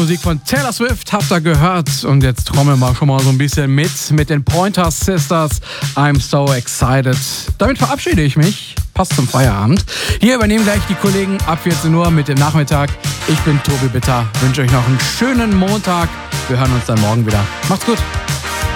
Musik von Taylor Swift habt ihr gehört und jetzt trommeln wir schon mal so ein bisschen mit den Pointer Sisters. I'm so excited. Damit verabschiede ich mich. Passt zum Feierabend. Hier übernehmen gleich die Kollegen ab 14 Uhr mit dem Nachmittag. Ich bin Tobi Bitter. Wünsche euch noch einen schönen Montag. Wir hören uns dann morgen wieder. Macht's gut.